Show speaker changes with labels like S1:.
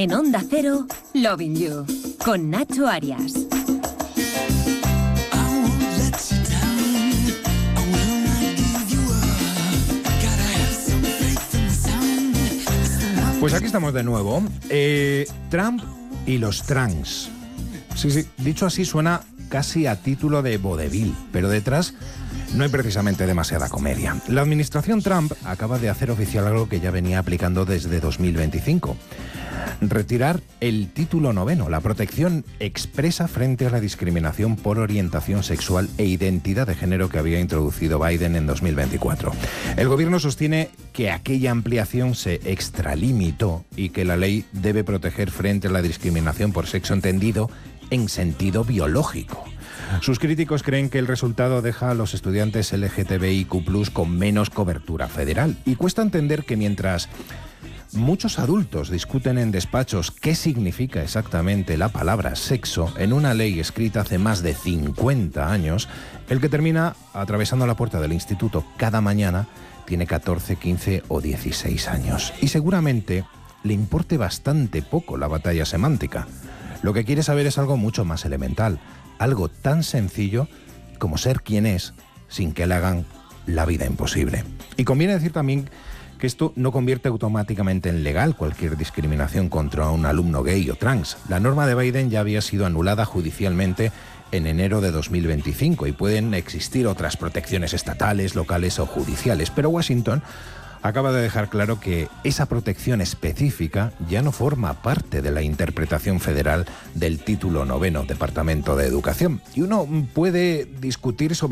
S1: En Onda Cero, Loving You, con Nacho Arias.
S2: Pues aquí estamos de nuevo. Trump y los trans. Sí, dicho así suena casi a título de vodevil, pero detrás no hay precisamente demasiada comedia. La administración Trump acaba de hacer oficial algo que ya venía aplicando desde 2025. Retirar el título 9, la protección expresa frente a la discriminación por orientación sexual e identidad de género que había introducido Biden en 2024. El gobierno sostiene que aquella ampliación se extralimitó y que la ley debe proteger frente a la discriminación por sexo entendido en sentido biológico. Sus críticos creen que el resultado deja a los estudiantes LGTBIQ+ con menos cobertura federal y cuesta entender que mientras muchos adultos discuten en despachos qué significa exactamente la palabra sexo en una ley escrita hace más de 50 años, el que termina atravesando la puerta del instituto cada mañana tiene 14, 15 o 16 años. Y seguramente le importe bastante poco la batalla semántica. Lo que quiere saber es algo mucho más elemental, algo tan sencillo como ser quien es sin que le hagan la vida imposible. Y conviene decir también que esto no convierte automáticamente en legal cualquier discriminación contra un alumno gay o trans. La norma de Biden ya había sido anulada judicialmente en enero de 2025 y pueden existir otras protecciones estatales, locales o judiciales, pero Washington acaba de dejar claro que esa protección específica ya no forma parte de la interpretación federal del título 9, Departamento de Educación. Y uno puede discutir sobre